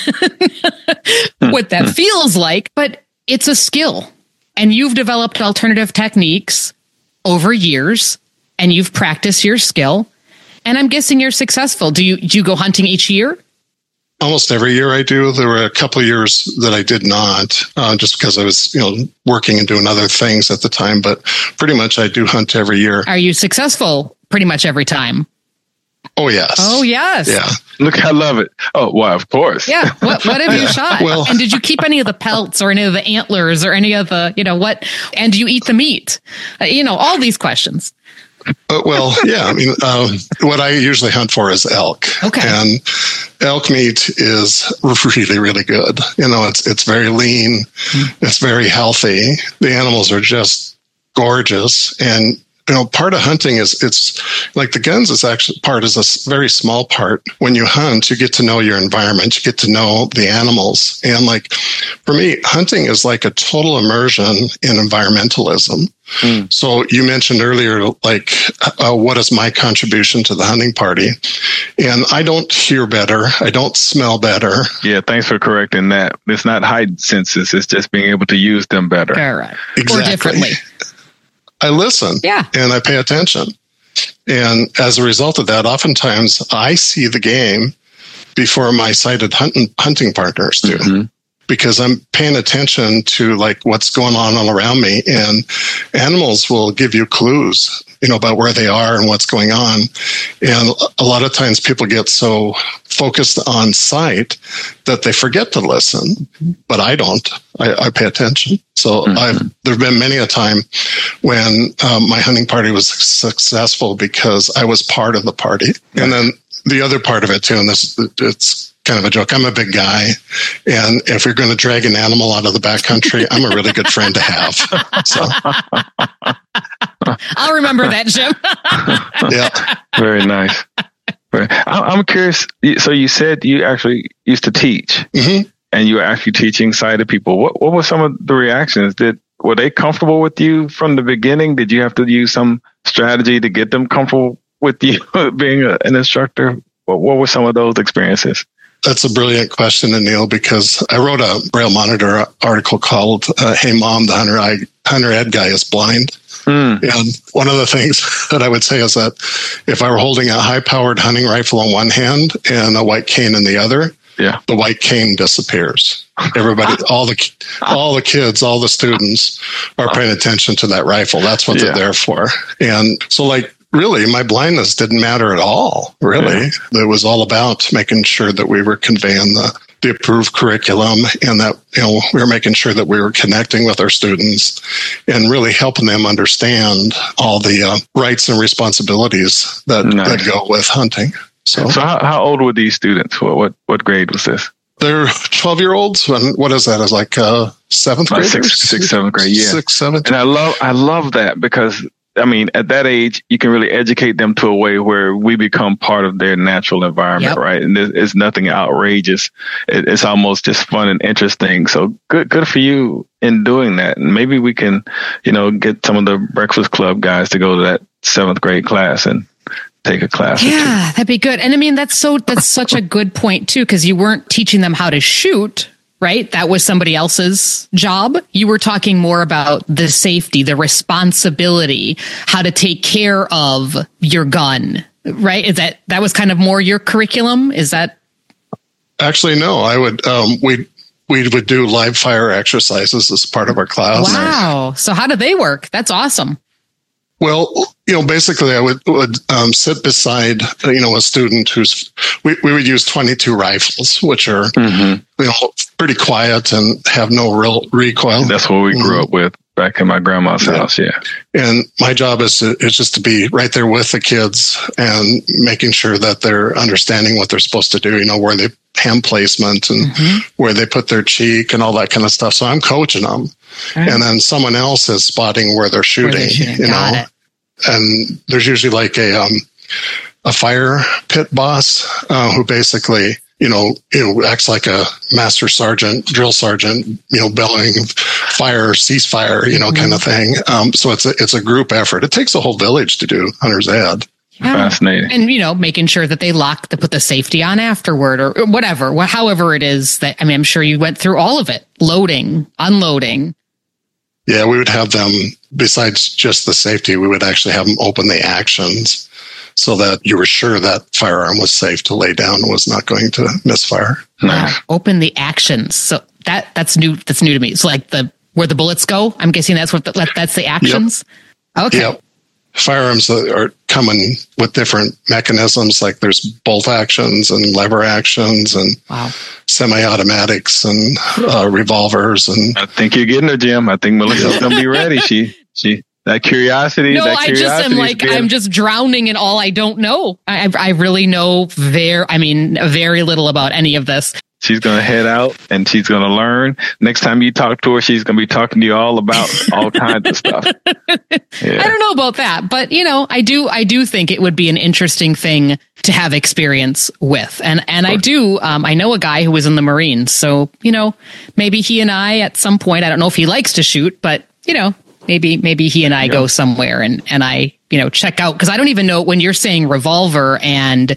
what that feels like, but it's a skill, and you've developed alternative techniques over years, and you've practiced your skill, and I'm guessing you're successful. Do you go hunting each year? Almost every year I do. There were a couple of years that I did not, just because I was, working and doing other things at the time, but pretty much I do hunt every year. Are you successful pretty much every time? Oh, yes. Oh, yes. Yeah. Look, I love it. Oh, well, of course. Yeah. What have you shot? Well, and did you keep any of the pelts or any of the antlers or any of the, what? And do you eat the meat? All these questions. Well, yeah. I mean, what I usually hunt for is elk. Okay. And elk meat is really, really good. It's very lean. It's very healthy. The animals are just gorgeous. And part of hunting it's like the guns is actually is a very small part. When you hunt, you get to know your environment, you get to know the animals. And like for me, hunting is like a total immersion in environmentalism. So you mentioned earlier, like, what is my contribution to the hunting party? And I don't hear better. I don't smell better. Yeah, thanks for correcting that. It's not heightened senses. It's just being able to use them better. Correct. Exactly. Or differently. I listen. Yeah. And I pay attention. And as a result of that, oftentimes I see the game before my sighted hunting partners do. Mm-hmm. Because I'm paying attention to like what's going on all around me, and animals will give you clues, about where they are and what's going on. And a lot of times people get so focused on sight that they forget to listen, but I don't. I pay attention. So there've been many a time when my hunting party was successful because I was part of the party. And then the other part of it too, and it's kind of a joke. I'm a big guy, and if you're going to drag an animal out of the backcountry, I'm a really good friend to have. So I'll remember that, Jim. Yeah, very nice. I'm curious. So you said you actually used to teach, and you were actually teaching sighted people. What were some of the reactions? Were they comfortable with you from the beginning? Did you have to use some strategy to get them comfortable with you being an instructor? What were some of those experiences? That's a brilliant question, Neil, because I wrote a Braille Monitor article called Hey Mom, the Hunter Ed Guy is Blind. And one of the things that I would say is that if I were holding a high-powered hunting rifle on one hand and a white cane in the other, the white cane disappears. Everybody, all the kids, all the students are paying attention to that rifle. That's what they're there for. And so like, really, my blindness didn't matter at all, really. It was all about making sure that we were conveying the approved curriculum, and that we were making sure that we were connecting with our students and really helping them understand all the rights and responsibilities that go with hunting. So how old were these students? What grade was this? They're 12-year-olds. And what is that? It's like seventh grade? Sixth, seventh grade, yeah. Sixth, seventh. And I love that because, I mean, at that age, you can really educate them to a way where we become part of their natural environment, right? And it's nothing outrageous. It's almost just fun and interesting. So good for you in doing that. And maybe we can, get some of the Breakfast Club guys to go to that seventh grade class and take a class. Yeah, that'd be good. And I mean, that's such a good point too, because you weren't teaching them how to shoot. Right? That was somebody else's job. You were talking more about the safety, the responsibility, how to take care of your gun, right? Is that was kind of more your curriculum? Is that? Actually, no, I would, we would do live fire exercises as part of our class. Wow. So how do they work? That's awesome. Well, basically I would sit beside, a student we would use 22 rifles, which are, pretty quiet and have no real recoil. That's what we grew up with back in my grandma's house. Yeah. And my job is just to be right there with the kids and making sure that they're understanding what they're supposed to do, where they hand placement and where they put their cheek and all that kind of stuff. So I'm coaching them. Right. And then someone else is spotting where they're shooting, And there's usually like a fire pit boss who basically, acts like a master sergeant, drill sergeant, bellowing fire, ceasefire, kind of thing. So it's a group effort. It takes a whole village to do hunter's ed. Yeah. Fascinating. And, making sure that they put the safety on afterward or whatever, however it is that, I'm sure you went through all of it, loading, unloading. Yeah, we would have them, besides just the safety, we would actually have them open the actions so that you were sure that firearm was safe to lay down and was not going to misfire. Wow. Open the actions. So that's new. That's new to me. It's like where the bullets go. I'm guessing that's that's the actions. Yep. Okay. Yep. Firearms are coming with different mechanisms, like there's bolt actions and lever actions and semi-automatics and revolvers. And I think you're getting there, Jim. I think Melissa's going to be ready. She that curiosity. No, I just am like, I'm just drowning in all I don't know. I really know very little about any of this. She's going to head out and she's going to learn. Next time you talk to her, she's going to be talking to you all about all kinds of stuff. I don't know about that, but I do think it would be an interesting thing to have experience with. And I know a guy who was in the Marines. So, maybe he and I at some point, I don't know if he likes to shoot, but maybe he and I go somewhere and I, check out, because I don't even know when you're saying revolver and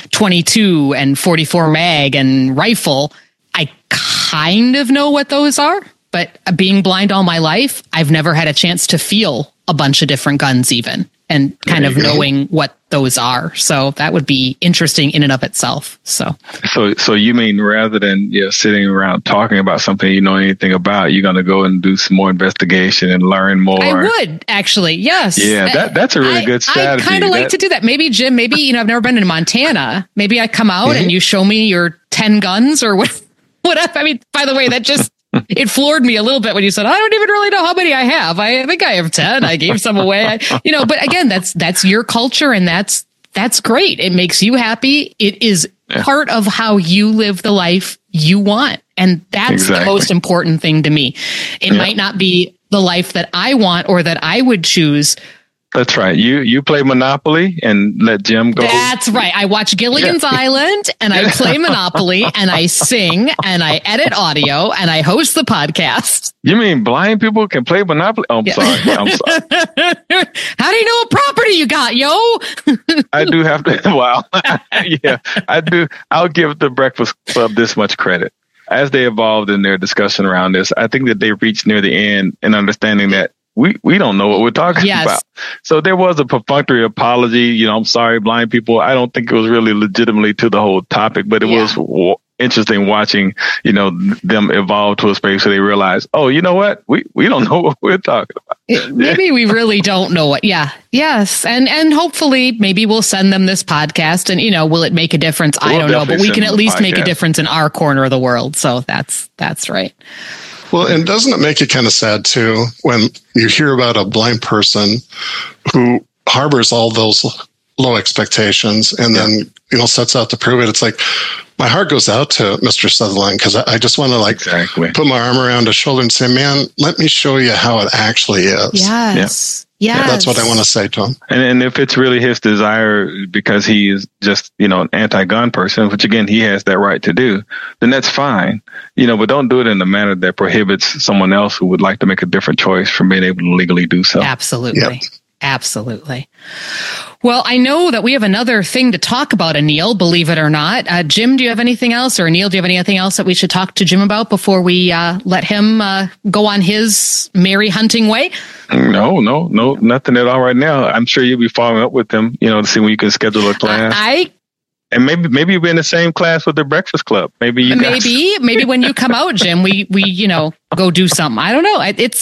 22 and 44 mag and rifle, I kind of know what those are, but being blind all my life, I've never had a chance to feel a bunch of different guns even and kind of knowing what those are. So that would be interesting in and of itself. So you mean rather than sitting around talking about something you know anything about, you're going to go and do some more investigation and learn more? I would actually, yes. Yeah, that's a really good strategy. I kind of like to do that. Maybe, Jim, I've never been in Montana. Maybe I come out and you show me your 10 guns or whatever. I mean, by the way, that just... it floored me a little bit when you said, I don't even really know how many I have. I think I have 10. I gave some away. But again, that's your culture and that's great. It makes you happy. It is part of how you live the life you want. And that's the most important thing to me. It might not be the life that I want or that I would choose. That's right. You play Monopoly and let Jim go. That's right. I watch Gilligan's Island and I play Monopoly and I sing and I edit audio and I host the podcast. You mean blind people can play Monopoly? Oh, I'm sorry. How do you know what property you got, yo? I do have to. Wow. Yeah, I do. I'll give the Breakfast Club this much credit. As they evolved in their discussion around this, I think that they reached near the end in understanding that we don't know what we're talking about. So there was a perfunctory apology. I'm sorry, blind people. I don't think it was really legitimately to the whole topic, but it was interesting watching, them evolve to a space where they realize, oh, you know what? We don't know what we're talking about. Maybe we really don't know what. Yeah. Yes. And hopefully maybe we'll send them this podcast and, will it make a difference? I don't know, but we can at least make a difference in our corner of the world. So that's right. Well, and doesn't it make you kind of sad, too, when you hear about a blind person who harbors all those low expectations and then, sets out to prove it? It's like my heart goes out to Mr. Sutherland because I just want to put my arm around his shoulder and say, man, let me show you how it actually is. Yes. Yeah, that's what I want to say to him. And if it's really his desire because he is just, an anti-gun person, which again, he has that right to do, then that's fine. But don't do it in a manner that prohibits someone else who would like to make a different choice from being able to legally do so. Absolutely. Yep. Absolutely. Well, I know that we have another thing to talk about, Anil, believe it or not. Jim, do you have anything else? Or Anil, do you have anything else that we should talk to Jim about before we let him go on his merry hunting way? No, nothing at all right now. I'm sure you'll be following up with him, to see when you can schedule a class. And maybe you'll be in the same class with the Breakfast Club. Maybe when you come out, Jim, we go do something. I don't know.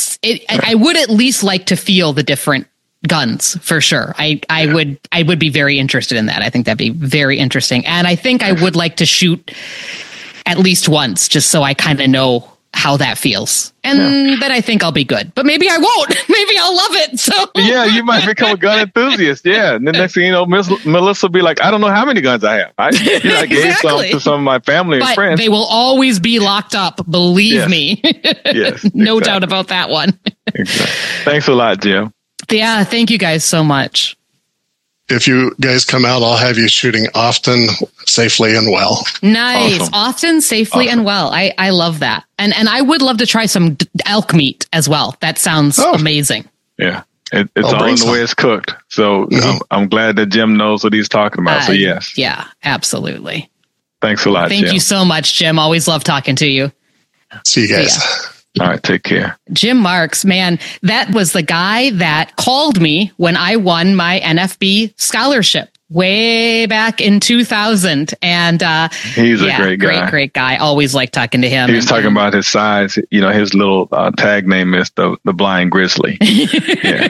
I would at least like to feel the different guns for sure. I would be very interested in that. I think that'd be very interesting. And I think I would like to shoot at least once just so I kind of know how that feels. And then I think I'll be good. But maybe I won't. Maybe I'll love it. So yeah, you might become a gun enthusiast. Yeah. And the next thing you know, Melissa will be like, I don't know how many guns I have. I gave some to some of my family and friends. They will always be locked up. Believe me. Yes. No doubt about that one. Exactly. Thanks a lot, Jim. Yeah, thank you guys so much. If you guys come out, I'll have you shooting often, safely, and well. Nice. Awesome. Often, safely, and well. I love that. And I would love to try some elk meat as well. That sounds amazing. Yeah. It's all in the way it's cooked. So I'm glad that Jim knows what he's talking about. So yes. Yeah, absolutely. Thanks a lot, Thank Jim. you so much, Jim. Always love talking to you. See you guys. All right, take care. Jim Marks, man, that was the guy that called me when I won my NFB scholarship way back in 2000. And he's a great guy. Great guy. Always like talking to him. He was talking about his size. His little tag name is the Blind Grizzly. Yeah,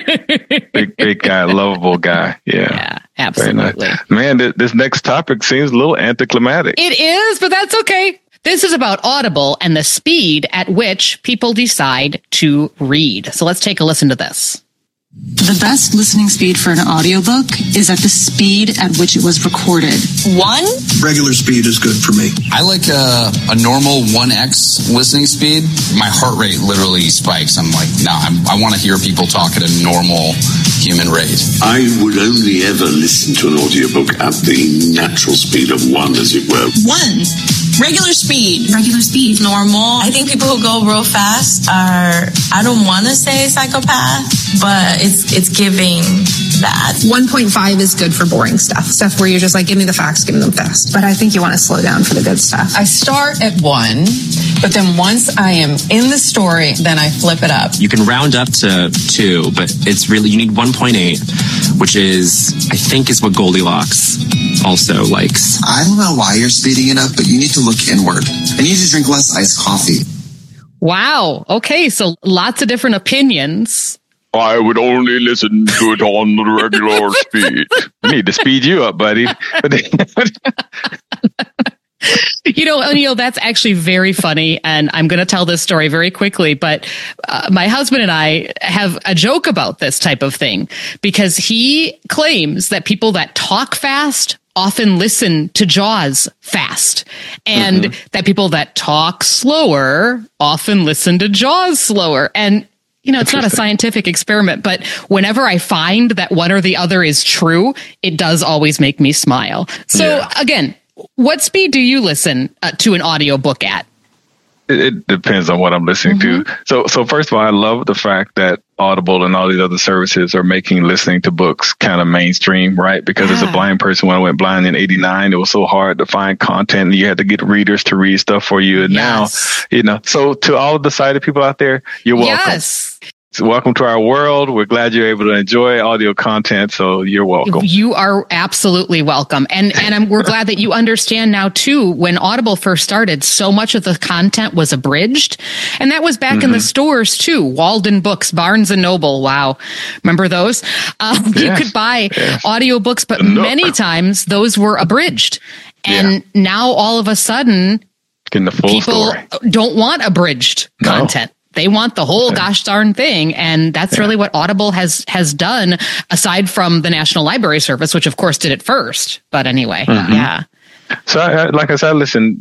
big guy, lovable guy. Yeah, absolutely. Nice. Man, this next topic seems a little anticlimactic. It is, but that's okay. This is about Audible and the speed at which people decide to read. So let's take a listen to this. The best listening speed for an audiobook is at the speed at which it was recorded. 1? Regular speed is good for me. I like a normal 1x listening speed. My heart rate literally spikes. I'm like, I want to hear people talk at a normal human rate. I would only ever listen to an audiobook at the natural speed of 1, as it were. 1. Regular speed. Regular speed. Normal. I think people who go real fast are, I don't want to say psychopath, but it's giving that. 1.5 is good for boring stuff where you're just like, give me the facts, give me them fast. But I think you want to slow down for the good stuff. I start at 1, but then once I am in the story, then I flip it up. You can round up to 2, but it's really, you need 1.8, which is, I think, is what Goldilocks also likes. I don't know why you're speeding it up, but you need to look inward. And you need to drink less iced coffee. Wow. Okay, so lots of different opinions. I would only listen to it on the regular speed. I need to speed you up, buddy. You know, O'Neill, that's actually very funny. And I'm going to tell this story very quickly. But my husband and I have a joke about this type of thing because he claims that people that talk fast often listen to Jaws fast, and that people that talk slower often listen to Jaws slower. And you know, it's not a scientific experiment, but whenever I find that one or the other is true, it does always make me smile. So again, what speed do you listen to an audiobook at? It depends on what I'm listening to. So first of all, I love the fact that Audible and all these other services are making listening to books kind of mainstream, right? Because as a blind person, when I went blind in '89, it was so hard to find content and you had to get readers to read stuff for you. And now, you know, so to all of the sighted people out there, you're welcome. Yes. So welcome to our world. We're glad you're able to enjoy audio content. So you're welcome. You are absolutely welcome. And we're glad that you understand now too, when Audible first started, so much of the content was abridged. And that was back in the stores too. Walden Books, Barnes and Noble. Wow. Remember those? You could buy audiobooks, but many times those were abridged. And now all of a sudden, people don't want abridged content. They want the whole gosh darn thing. And that's really what Audible has done, aside from the National Library Service, which of course did it first. But anyway, So like I said,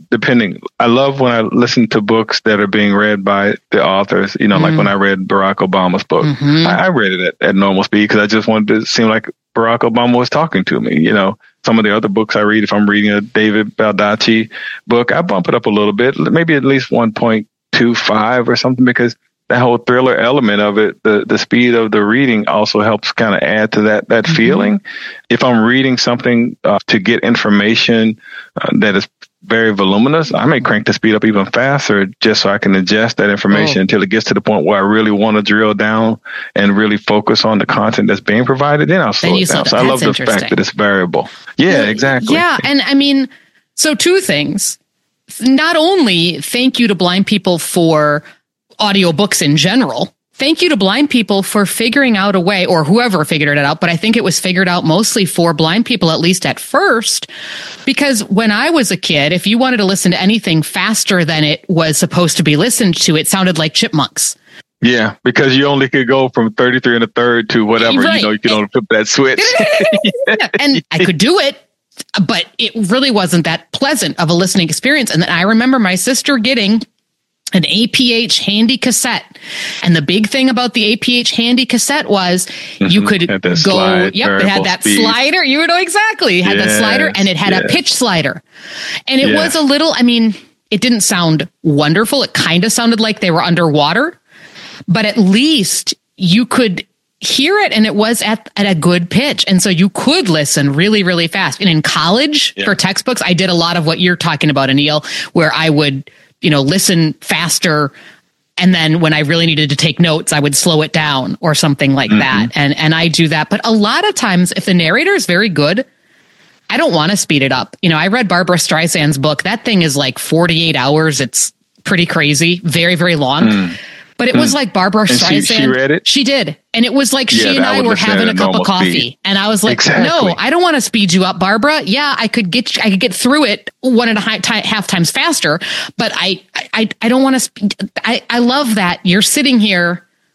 I love when I listen to books that are being read by the authors, you know, like when I read Barack Obama's book, I read it at normal speed because I just wanted to seem like Barack Obama was talking to me. You know, some of the other books I read, if I'm reading a David Baldacci book, I bump it up a little bit, maybe at least 1.25 or something, because that whole thriller element of it, the speed of the reading also helps kind of add to that feeling. If I'm reading something to get information that is very voluminous, I may crank the speed up even faster just so I can ingest that information until it gets to the point where I really want to drill down and really focus on the content that's being provided. Then I'll slow it down. So I love the fact that it's variable. Yeah, exactly. Yeah. And I mean, so two things. Not only thank you to blind people for audiobooks in general, thank you to blind people for figuring out a way, or whoever figured it out, but I think it was figured out mostly for blind people, at least at first, because when I was a kid, if you wanted to listen to anything faster than it was supposed to be listened to, it sounded like Chipmunks. Yeah, because you only could go from 33 1/3 to whatever, you know, you could only flip that switch. And I could do it, but it really wasn't that pleasant of a listening experience. And then I remember my sister getting an APH handy cassette. And the big thing about the APH handy cassette was you could go, it had that slider. You know exactly. It had that slider, and it had a pitch slider. And it was a little, I mean, it didn't sound wonderful. It kind of sounded like they were underwater, but at least you could hear it, and it was at a good pitch. And so you could listen really, really fast. And in college for textbooks, I did a lot of what you're talking about, Anil, where I would, you know, listen faster. And then when I really needed to take notes, I would slow it down or something like that. And I do that. But a lot of times, if the narrator is very good, I don't want to speed it up. You know, I read Barbara Streisand's book. That thing is like 48 hours. It's pretty crazy. Very, very long. But it was like Barbara Streisand. She read it? She did. And it was like she and I were having a cup of coffee. Speed. And I was like, no, I don't want to speed you up, Barbara. Yeah, I could get through it 1.5 times faster. But I don't want to speed. I love that you're sitting here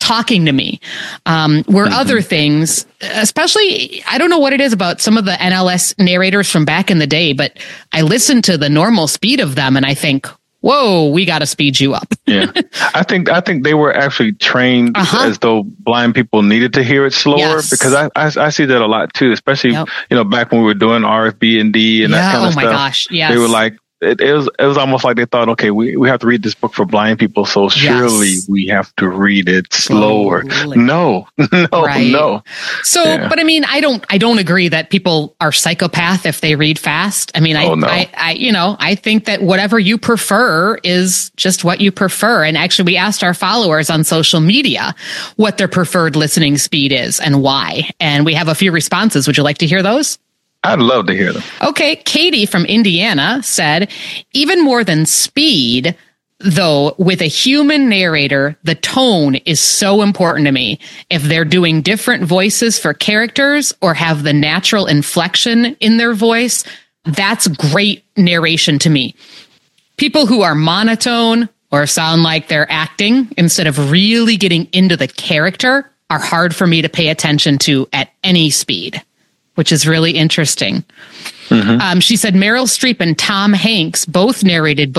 talking to me. Where other things, especially, I don't know what it is about some of the NLS narrators from back in the day, but I listen to the normal speed of them and I think, whoa, we got to speed you up. Yeah. I think they were actually trained as though blind people needed to hear it slower, because I see that a lot too, especially, back when we were doing RFB and D and that kind of stuff. Oh my gosh. Yes. They were like, it was almost like they thought, okay, we have to read this book for blind people, so surely we have to read it slower. No. So, but I mean, I don't agree that people are psychopath if they read fast. I mean, I think that whatever you prefer is just what you prefer. And actually, we asked our followers on social media what their preferred listening speed is and why. And we have a few responses. Would you like to hear those? I'd love to hear them. Okay. Katie from Indiana said, even more than speed, though, with a human narrator, the tone is so important to me. If they're doing different voices for characters or have the natural inflection in their voice, that's great narration to me. People who are monotone or sound like they're acting instead of really getting into the character are hard for me to pay attention to at any speed, which is really interesting. She said Meryl Streep and Tom Hanks both narrated